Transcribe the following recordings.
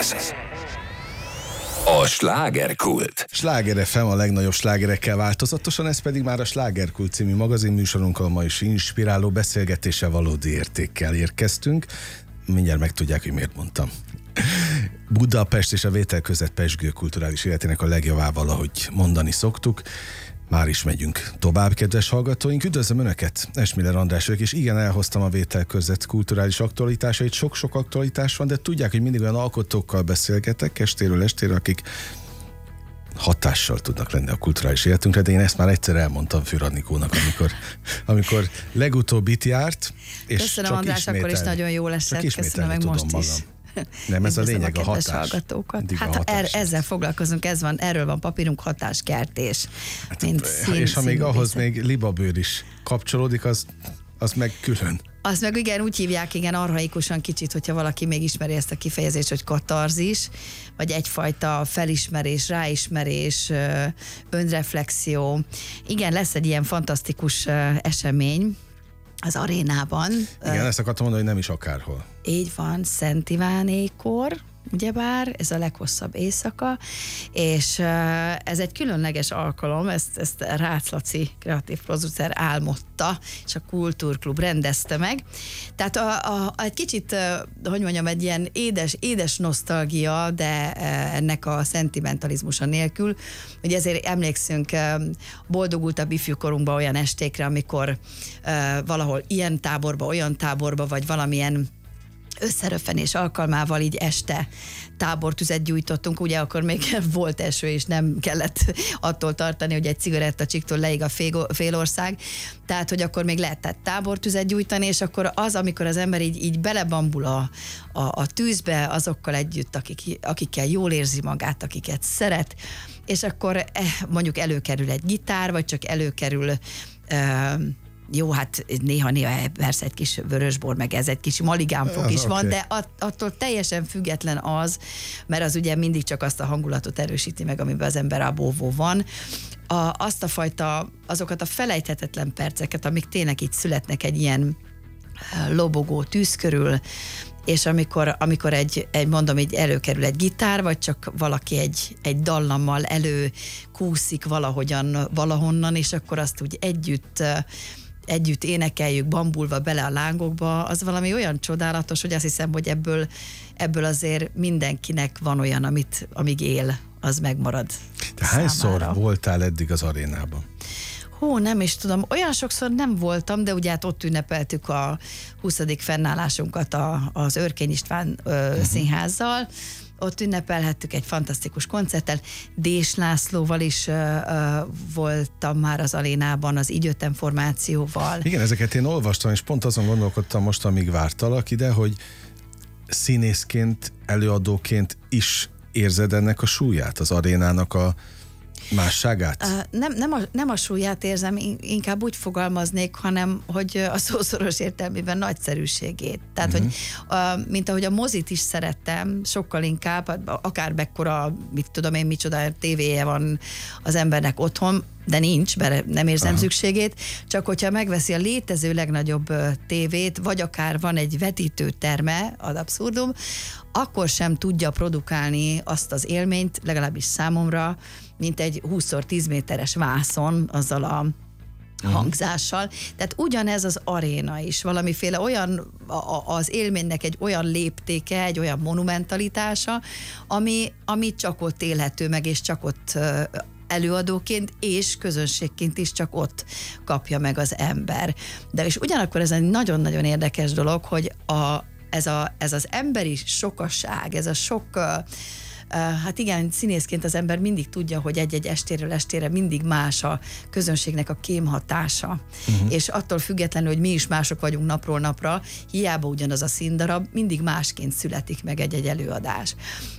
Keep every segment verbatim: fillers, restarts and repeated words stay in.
Ez a Slágerkult. Sláger ef em a legnagyobb slágerekkel változatosan, ez pedig már a Slágerkult című magazinműsorunkkal ma is inspiráló beszélgetéssel, valódi értékkel érkeztünk. Mindjárt megtudják, hogy miért mondtam. Budapest és a vétel között Pezsgő kulturális életének a legjavával, ahogy mondani szoktuk. Már is megyünk tovább, kedves hallgatóink. Üdvözlöm Önöket, Esmiller András vagyok, és igen, elhoztam a vétel között kulturális aktualitásait. Sok-sok aktualitás van, de tudják, hogy mindig olyan alkotókkal beszélgetek estéről estére, akik hatással tudnak lenni a kulturális életünkre, de én ezt már egyszer elmondtam Fűr Anikónak, amikor, amikor legutóbb itt járt, és köszönöm, csak András, ismétel, akkor is nagyon jó lesz. Köszönöm meg most magam. is. Nem, ez a lényeg, a, a hatás. Hallgatókat. Hát a hatás. Er, ezzel foglalkozunk, ez van, erről van papírunk, hatáskertés. Hát, mint szín, és ha még ahhoz színművészet. még libabőr is kapcsolódik, az, az meg külön. Azt meg igen, úgy hívják, igen, arhaikusan kicsit, hogyha valaki még ismeri ezt a kifejezést, hogy katarzis, vagy egyfajta felismerés, ráismerés, önreflexió. Igen, lesz egy ilyen fantasztikus esemény az arénában. Igen, ezt akartam mondani, hogy nem is akárhol. Így van, Szent Ivánékor, ugyebár, ez a leghosszabb éjszaka, és ez egy különleges alkalom, ezt, ezt Rácz Laci, kreatív producer álmodta, és a Kultúrklub rendezte meg. Tehát a, a, egy kicsit, hogy mondjam, egy ilyen édes, édes nosztalgia, de ennek a szentimentalizmusa nélkül. Ugye ezért emlékszünk boldogultabb ifjúkorunkban olyan estékre, amikor valahol ilyen táborba, olyan táborba, vagy valamilyen összeröffenés alkalmával így este tábortüzet gyújtottunk, ugye akkor még volt eső, és nem kellett attól tartani, hogy egy cigarettacsiktól leég a félország, tehát, hogy akkor még lehetett tábortüzet gyújtani, és akkor az, amikor az ember így, így belebambul a, a, a tűzbe, azokkal együtt, akik, akikkel jól érzi magát, akiket szeret, és akkor eh, mondjuk előkerül egy gitár, vagy csak előkerül eh, jó, hát néha-néha persze egy kis vörösbor, meg ez egy kis maligánfok is van, okay. De attól teljesen független az, mert az ugye mindig csak azt a hangulatot erősíti meg, amiben az ember abóvó van. A, azt a fajta, azokat a felejthetetlen perceket, amik tényleg itt születnek egy ilyen lobogó tűz körül, és amikor, amikor egy, egy, mondom, így előkerül egy gitár, vagy csak valaki egy, egy dallammal előkúszik valahogyan, valahonnan, és akkor azt úgy együtt együtt énekeljük, bambulva bele a lángokba, az valami olyan csodálatos, hogy azt hiszem, hogy ebből, ebből azért mindenkinek van olyan, amit, amíg él, az megmarad. Te hányszor voltál eddig az arénában? Hú, nem is tudom. Olyan sokszor nem voltam, de ugye hát ott ünnepeltük a huszadik fennállásunkat a, az Örkény István ö, uh-huh. színházzal. Ott ünnepelhettük egy fantasztikus koncerttel. Dés Lászlóval is uh, uh, voltam már az arénában, az Így jöttem formációval. Igen, ezeket én olvastam, és pont azon gondolkodtam most, amíg vártalak ide, hogy színészként, előadóként is érzed ennek a súlyát, az arénának a másságát? Uh, nem, nem, a, nem a súlyát érzem, inkább úgy fogalmaznék, hanem hogy a szószoros értelmében nagyszerűségét. Tehát, uh-huh. hogy uh, mint ahogy a mozit is szerettem, sokkal inkább, akár mekkora, mit tudom én, micsoda tévéje van az embernek otthon, de nincs, mert nem érzem Aha. szükségét, csak hogyha megveszi a létező legnagyobb tévét, vagy akár van egy vetítőterme, ad abszurdum, akkor sem tudja produkálni azt az élményt, legalábbis számomra, mint egy húsz tíz méteres vászon, azzal a hangzással. Tehát ugyanez az aréna is, valamiféle olyan, a, az élménynek egy olyan léptéke, egy olyan monumentalitása, ami, ami csak ott élhető meg, és csak ott előadóként és közönségként is csak ott kapja meg az ember. De és ugyanakkor ez egy nagyon-nagyon érdekes dolog, hogy a, ez, a, ez az emberi sokasság, ez a sok Uh, hát igen, színészként az ember mindig tudja, hogy egy-egy estéről estére mindig más a közönségnek a kémhatása. Uh-huh. És attól függetlenül, hogy mi is mások vagyunk napról napra, hiába ugyanaz a színdarab, mindig másként születik meg egy-egy előadás.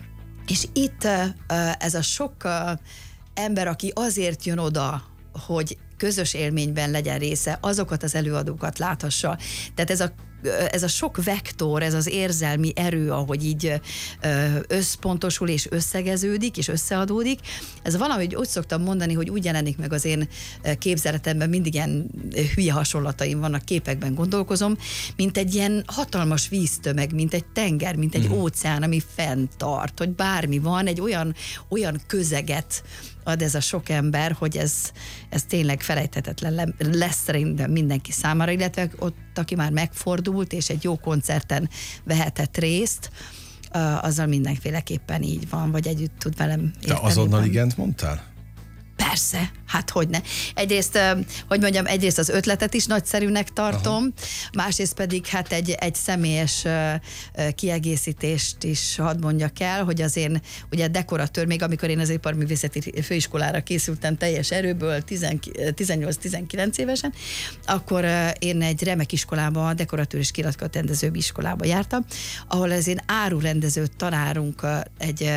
És itt uh, ez a sok uh, ember, aki azért jön oda, hogy közös élményben legyen része, azokat az előadókat láthassa. Tehát ez a ez a sok vektor, ez az érzelmi erő, ahogy így összpontosul és összegeződik és összeadódik, ez valami, úgy szoktam mondani, hogy úgy jelenik meg az én képzeletemben, mindig ilyen hülye hasonlataim vannak, képekben gondolkozom, mint egy ilyen hatalmas víztömeg, mint egy tenger, mint egy uh-huh. óceán, ami fent tart, hogy bármi van, egy olyan, olyan közeget ad ez a sok ember, hogy ez, ez tényleg felejthetetlen lesz szerintem mindenki számára, illetve ott, aki már megfordult, és egy jó koncerten vehetett részt, azzal mindenféleképpen így van, vagy együtt tud velem érteni. De azonnal igent mondtál? Persze, hát hogyne. Egyrészt, hogy mondjam, egyrészt az ötletet is nagyszerűnek tartom, aha. másrészt pedig hát egy, egy személyes kiegészítést is hadd mondjak el, hogy az én ugye dekoratőr, még amikor én az iparművészeti főiskolára készültem teljes erőből tizennyolc-tizenkilenc évesen, akkor én egy remek iskolába, dekoratőr és kirakatrendező iskolába jártam, ahol az én árurendező tanárunk egy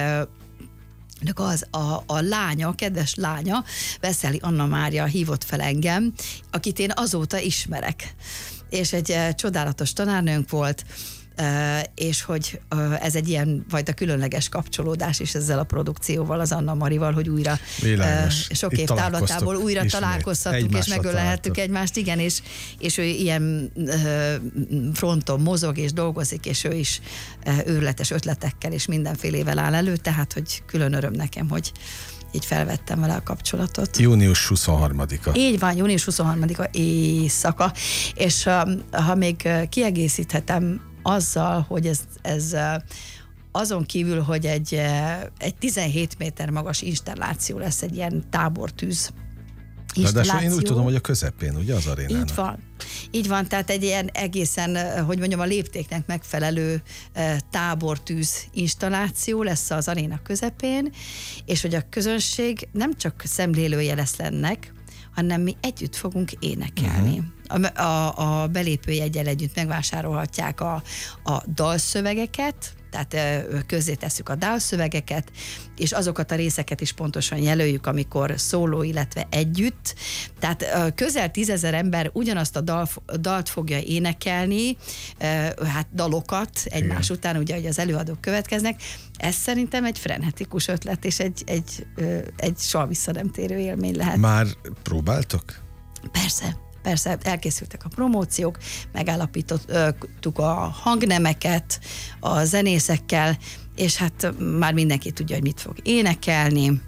az a, a lánya, a kedves lánya, Veszeli Anna Mária hívott fel engem, akit én azóta ismerek. És egy uh, csodálatos tanárnőnk volt, uh, és hogy uh, ez egy ilyen fajta különleges kapcsolódás is ezzel a produkcióval, az Anna Marival, hogy újra uh, sok év távlatából újra ismét. találkoztattuk, és megölelhettük egymást, igen, és, és ő ilyen uh, fronton mozog és dolgozik, és ő is uh, őrületes ötletekkel és mindenfélével áll elő, tehát, hogy külön öröm nekem, hogy így felvettem vele a kapcsolatot. június huszonharmadika. Így van, június huszonharmadika éjszaka, és um, ha még kiegészíthetem azzal, hogy ez, ez azon kívül, hogy egy, egy tizenhét méter magas installáció lesz, egy ilyen tábortűz installáció. De én úgy tudom, hogy a közepén, ugye az arénának. Így van. Így van, tehát egy ilyen egészen, hogy mondjam, a léptéknek megfelelő tábortűz installáció lesz az aréna közepén, és hogy a közönség nem csak szemlélője lesz ennek, hanem mi együtt fogunk énekelni. Uh-huh. A, a, a belépőjeggyel együtt megvásárolhatják a, a dalszövegeket, tehát közzétesszük a dalszövegeket, és azokat a részeket is pontosan jelöljük, amikor szóló, illetve együtt. Tehát közel tízezer ember ugyanazt a dal, dalt fogja énekelni, hát dalokat egymás igen. után, ugye, hogy az előadók következnek. Ez szerintem egy frenetikus ötlet, és egy, egy, egy soha vissza nem térő élmény lehet. Már próbáltok? Persze. Persze, elkészültek a promóciók, megállapítottuk a hangnemeket a zenészekkel, és hát már mindenki tudja, hogy mit fog énekelni,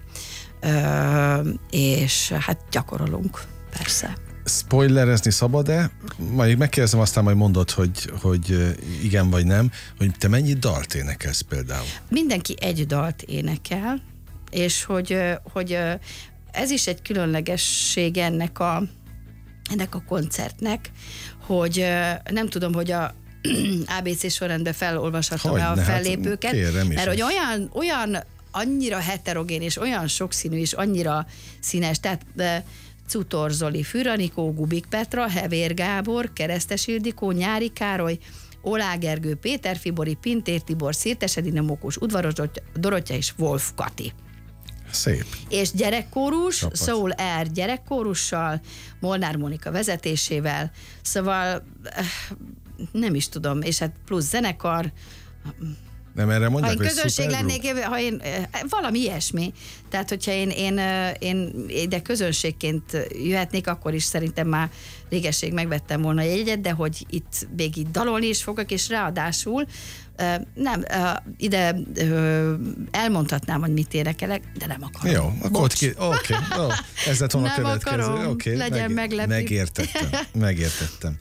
és hát gyakorolunk, persze. Spoilerezni szabad-e? Majd megkérdezem, aztán majd mondod, hogy, hogy igen vagy nem, hogy te mennyi dalt énekelsz például? Mindenki egy dalt énekel, és hogy, hogy ez is egy különlegesség ennek a ennek a koncertnek, hogy nem tudom, hogy a á bé cé sorrendben felolvashatom-e a fellépőket, hát, kérem, mert hogy olyan, olyan annyira heterogén és olyan sokszínű és annyira színes, tehát Cutor Zoli, Füranikó, Gubik Petra, Hevér Gábor, Keresztes Ildikó, Nyári Károly, Olá Gergő, Péter Fibori, Pintér Tibor, Szirtes Edina, Mókus Udvaros Dorottya és Wolf Kati. Szép. És gyerekkórus, Soul Air gyerekkórussal, Molnár Mónika vezetésével, szóval nem is tudom, és hát plusz zenekar. Nem erre mondják, ha én közönség lennék, ha én, valami ilyesmi. Tehát, hogyha én, én, én ide közönségként jöhetnék, akkor is szerintem már régesség megvettem volna egy jegyet, de hogy itt még itt dalolni is fogok, és ráadásul nem, ide elmondhatnám, hogy mit énekelek, de nem akarom. Jó, akkor oké, oké, ó, ez lett volna a következő. Oké, legyen meg, megértettem, megértettem.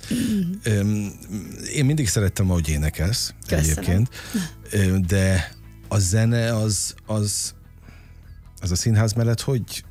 Én mindig szerettem, ahogy énekelsz egyébként, de a zene az, az, az a színház mellett, hogy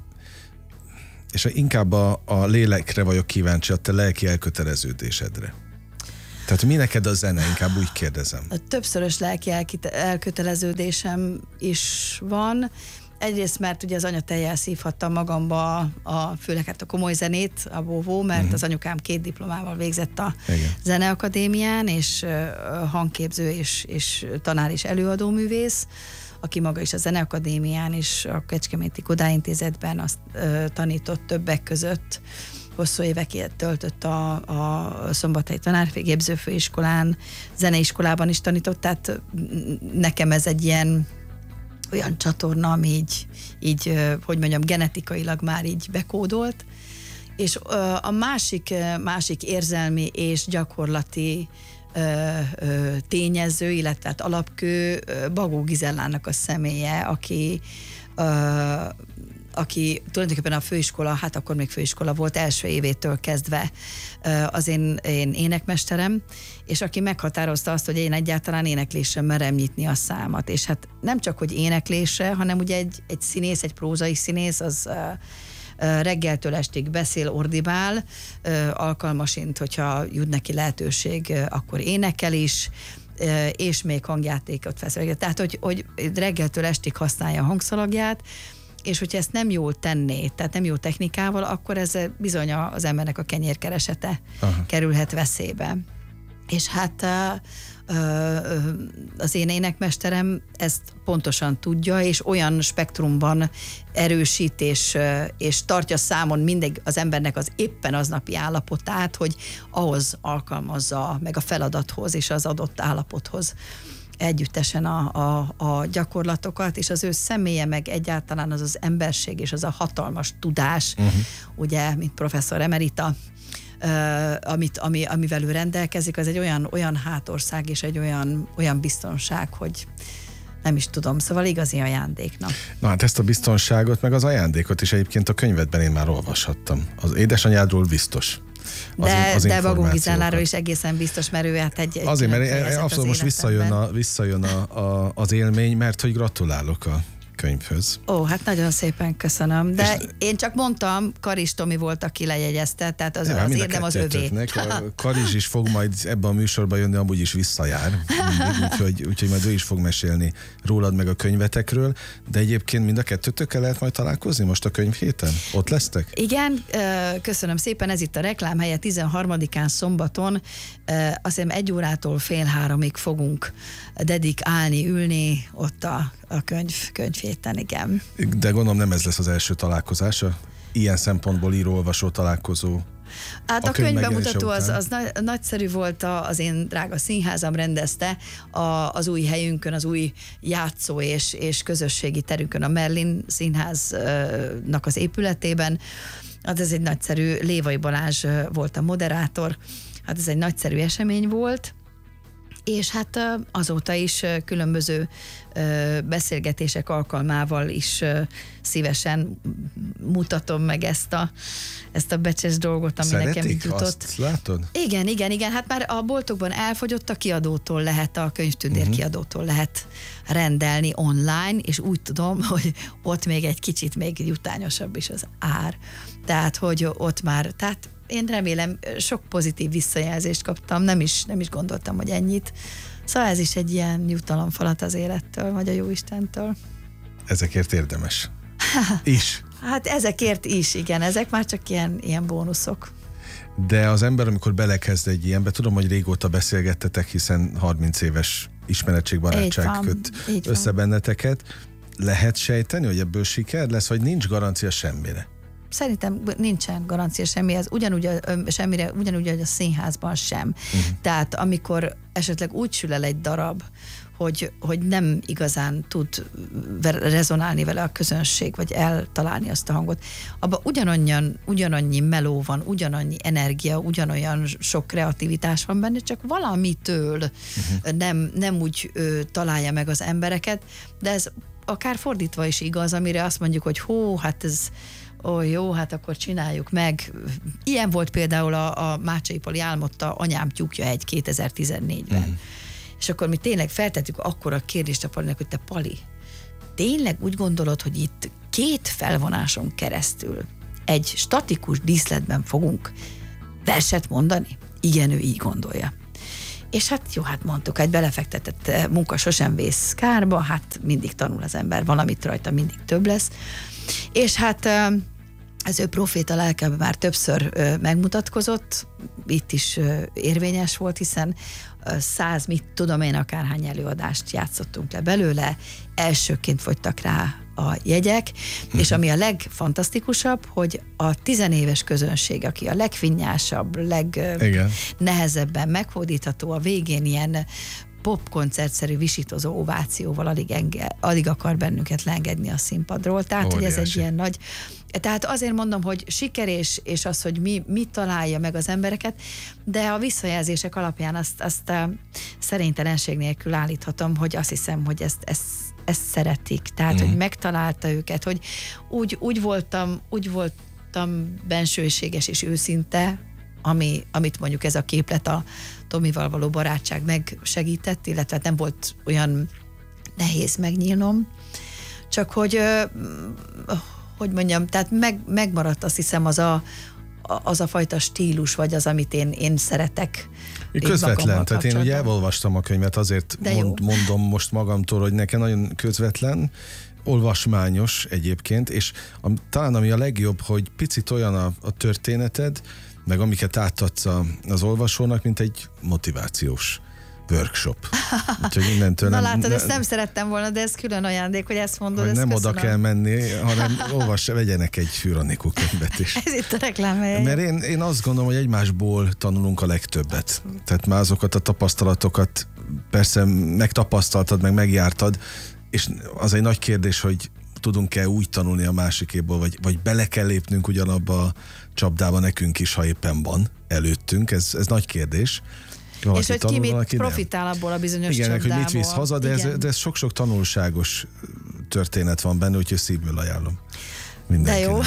és inkább a, a lélekre vagyok kíváncsi, a te lelki elköteleződésedre. Tehát mi neked a zene? Inkább úgy kérdezem. A többszörös lelki elköteleződésem is van. Egyrészt, mert ugye az anyatejjel szívhattam magamba a, a, főleg hát a komoly zenét, a bóvó, mert uh-huh. az anyukám két diplomával végzett a igen. Zeneakadémián, és uh, hangképző és, és tanár és előadóművész, aki maga is a Zeneakadémián és a Kecskeméti Kodály Intézetben azt uh, tanított többek között, hosszú éveket töltött a, a Szombathelyi Tanárképző Főiskolán, zeneiskolában is tanított, tehát nekem ez egy ilyen olyan csatorna, ami így, így, hogy mondjam, genetikailag már így bekódolt, és a másik, másik érzelmi és gyakorlati tényező, illetve hát alapkő Bagó Gizellának a személye, aki aki tulajdonképpen a főiskola, hát akkor még főiskola volt, első évétől kezdve az én, én énekmesterem, és aki meghatározta azt, hogy én egyáltalán éneklésre merem nyitni a számat. És hát nem csak, hogy éneklésre, hanem ugye egy, egy színész, egy prózai színész, az reggeltől estig beszél, ordibál, alkalmasint, hogyha jut neki lehetőség, akkor énekel is, és még hangjátékot feszel. Tehát, hogy, hogy reggeltől estig használja a hangszalagját, és hogyha ezt nem jól tenné, tehát nem jó technikával, akkor ez bizony az embernek a kenyérkeresete Aha. kerülhet veszélybe. És hát az én énekmesterem ezt pontosan tudja, és olyan spektrumban erősít, és, és tartja számon mindig az embernek az éppen aznapi állapotát, hogy ahhoz alkalmazza meg a feladathoz és az adott állapothoz együttesen a, a, a gyakorlatokat, és az ő személye meg egyáltalán az az emberség és az a hatalmas tudás, uh-huh. ugye, mint professzor emerita, Uh, amit, ami, amivel ő rendelkezik, az egy olyan, olyan hátország és egy olyan, olyan biztonság, hogy nem is tudom, szóval igazi ajándéknak. Na hát ezt a biztonságot, meg az ajándékot is egyébként a könyvedben én már olvashattam. Az édesanyádról biztos. De, az de Bagó Gizelláról is egészen biztos, mert ő hát egy... egy Azért, mert abszolút most visszajön, a, visszajön a, a, az élmény, mert hogy gratulálok a könyvhöz. Ó, hát nagyon szépen köszönöm. De és én csak mondtam, Karis Tomi volt, aki lejegyezte, tehát az, az érdem az övé. Karis is fog majd ebben a műsorban jönni, amúgy is visszajár. Úgyhogy úgy, majd ő is fog mesélni rólad meg a könyvetekről. De egyébként mind a kettőtökkel lehet majd találkozni most a könyv héten? Ott lesztek? Igen, köszönöm szépen. Ez itt a reklámhelye tizenharmadikán szombaton. Azt hiszem egy órától fél háromig fogunk dedikálni, ülni ott a, a könyv, könyvhéten, igen. De gondolom nem ez lesz az első találkozása? Ilyen szempontból író-olvasó találkozó? Hát a, a könyv bemutató az, az nagy, nagyszerű volt, az én drága színházam rendezte a, az új helyünkön, az új játszó és, és közösségi terünkön, a Merlin Színháznak az épületében. Hát ez egy nagyszerű, Lévai Balázs volt a moderátor, hát ez egy nagyszerű esemény volt, és hát azóta is különböző beszélgetések alkalmával is szívesen mutatom meg ezt a, ezt a becses dolgot, ami Szeretik? Nekem így jutott. Azt látod? Igen, igen, igen. Hát már a boltokban elfogyott, a kiadótól lehet, a könyvtündér uh-huh. kiadótól lehet rendelni online, és úgy tudom, hogy ott még egy kicsit még jutányosabb is az ár. Tehát, hogy ott már, tehát én remélem, sok pozitív visszajelzést kaptam, nem is, nem is gondoltam, hogy ennyit. Szóval ez is egy ilyen jutalomfalat az élettől, vagy a Jóistentől. Ezekért érdemes. Is. Hát ezekért is, igen, ezek már csak ilyen, ilyen bónuszok. De az ember, amikor belekezd egy ilyenbe, tudom, hogy régóta beszélgettetek, hiszen harminc éves ismeretségbarátság köt össze benneteket. Lehet sejteni, hogy ebből siker lesz, vagy nincs garancia semmire? Szerintem nincsen garancia semmihez, ugyanúgy a, semmire, ugyanúgy, hogy a színházban sem. Uh-huh. Tehát amikor esetleg úgy sül el egy darab, hogy, hogy nem igazán tud rezonálni vele a közönség, vagy eltalálni azt a hangot, abban ugyanannyian, ugyanannyi meló van, ugyanannyi energia, ugyanolyan sok kreativitás van benne, csak valamitől uh-huh. nem, nem úgy ö, találja meg az embereket, de ez akár fordítva is igaz, amire azt mondjuk, hogy hó, hát ez ó, oh, jó, hát akkor csináljuk meg. Ilyen volt például a, a Mácsai Pali álmodta Anyám tyúkja egy kétezer-tizennégyben. Mm. És akkor mi tényleg feltettük akkor a kérdést a Palinak, hogy te Pali, tényleg úgy gondolod, hogy itt két felvonáson keresztül egy statikus díszletben fogunk verset mondani? Igen, ő így gondolja. És hát jó, hát mondtuk, egy belefektetett munka sosem vész kárba, hát mindig tanul az ember, valamit rajta mindig több lesz. És hát az ő proféta lelkeben már többször megmutatkozott, itt is érvényes volt, hiszen száz, mit tudom én, akárhány előadást játszottunk le belőle, elsőként fogytak rá a jegyek, uh-huh. és ami a legfantasztikusabb, hogy a tizenéves közönség, aki a legfinnyásabb, legnehezebben meghódítható, a végén ilyen popkoncertszerű visítozó ovációval alig, enge, alig akar bennünket leengedni a színpadról. Tehát, Óriási. Hogy ez egy ilyen nagy... Tehát azért mondom, hogy siker és, és az, hogy mi, mi találja meg az embereket, de a visszajelzések alapján azt, azt uh, szerénytelenség nélkül állíthatom, hogy azt hiszem, hogy ezt, ezt, ezt szeretik. Tehát, mm. hogy megtalálta őket, hogy úgy, úgy voltam, úgy voltam bensőséges és őszinte, ami, amit mondjuk ez a képlet a Tomival való barátság megsegített, illetve nem volt olyan nehéz megnyílnom, csak hogy hogy mondjam, tehát meg, megmaradt azt hiszem az a, az a fajta stílus, vagy az, amit én, én szeretek. Közvetlen, tehát én ugye elolvastam a könyvet, azért mond, mondom most magamtól, hogy nekem nagyon közvetlen, olvasmányos egyébként, és a, talán ami a legjobb, hogy picit olyan a, a történeted, meg amiket átadsz a, az olvasónak, mint egy motivációs workshop. Úgyhogy innentől Na nem, látod, ne, ezt nem szerettem volna, de ez külön ajándék, hogy ezt mondod. Hogy ezt nem köszönöm. oda kell menni, hanem olvass, vegyenek egy Fűr-Anikó könyvet is. Ez itt a reklámhelye. Mert én, én azt gondolom, hogy egymásból tanulunk a legtöbbet. Tehát már azokat a tapasztalatokat persze megtapasztaltad, meg megjártad, és az egy nagy kérdés, hogy tudunk-e úgy tanulni a másikéból, vagy, vagy bele kell lépnünk ugyanabba a csapdába nekünk is, ha éppen van előttünk. Ez, ez nagy kérdés. Valaki és hogy tanul, ki mit nem. profitál abból a bizonyos igen, csapdából. hogy mit visz haza, de ez, de ez sok-sok tanulságos történet van benne, úgyhogy szívből ajánlom mindenkinek. De jó.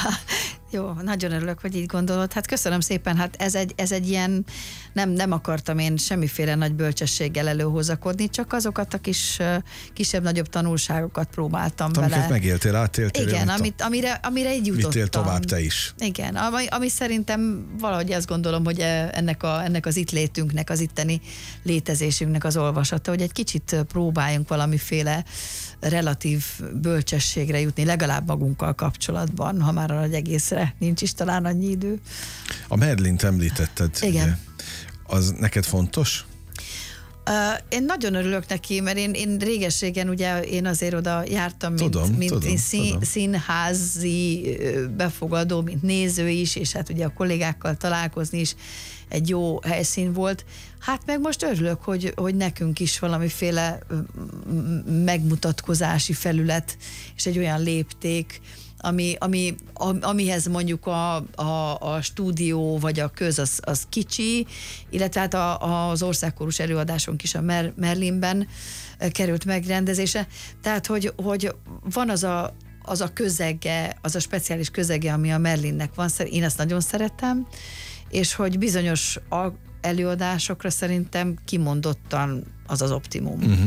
Jó, nagyon örülök, hogy így gondolod. Hát köszönöm szépen, hát ez egy, ez egy ilyen, nem, nem akartam én semmiféle nagy bölcsességgel előhozakodni, csak azokat a kis, kisebb-nagyobb tanulságokat próbáltam Amiket bele. megéltél, átéltél. Igen, amit, amire, amire így jutottam. Vittél tovább te is. Igen, ami, ami szerintem valahogy azt gondolom, hogy ennek, a, ennek az itt létünknek, az itteni létezésünknek az olvasata, hogy egy kicsit próbáljunk valamiféle relatív bölcsességre jutni, legalább magunkkal kapcsolatban, ha már a nagy egészre nincs is talán annyi idő. A Merlint említetted. Igen. Ugye? Az neked fontos? Uh, én nagyon örülök neki, mert én, én réges-régen ugye én azért oda jártam, mint, tudom, mint tudom, én szín, tudom. színházi befogadó, mint néző is, és hát ugye a kollégákkal találkozni is egy jó helyszín volt. Hát meg most örülök, hogy, hogy nekünk is valamiféle megmutatkozási felület, és egy olyan lépték, ami, ami, amihez mondjuk a, a, a stúdió vagy a köz az, az kicsi, illetve hát a, az országkórus előadásunk is a Mer, Merlinben került megrendezése. Tehát, hogy, hogy van az a, az a közege, az a speciális közege, ami a Merlinnek van, én ezt nagyon szeretem, és hogy bizonyos előadásokra szerintem kimondottan az az optimum. Uh-huh.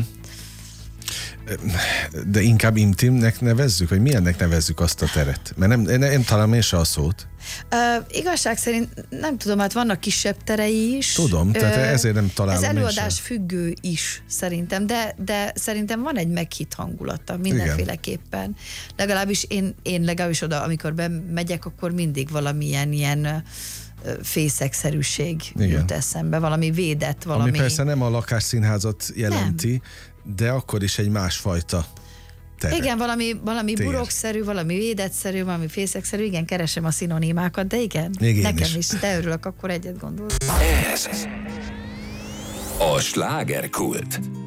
De inkább intimnek nevezzük, vagy milyennek nevezzük azt a teret? Mert nem, nem, nem találom én se a szót. Uh, igazság szerint nem tudom, hát vannak kisebb terei is. Tudom, tehát uh, ezért nem találom. Ez előadás függő is szerintem, de, de szerintem van egy meghitt hangulata mindenféleképpen. Igen. Legalábbis én, én legalábbis oda, amikor bemegyek, akkor mindig valamilyen ilyen fészekszerűség jut eszembe, valami védett, valami... Ami persze nem a lakásszínházat jelenti, nem. De akkor is egy másfajta teret. Igen, valami, valami burokszerű, valami védettszerű, valami fészekszerű, igen, keresem a szinonimákat, de igen, még nekem is. is. De örülök, akkor egyet gondolok. Ez a slágerkult.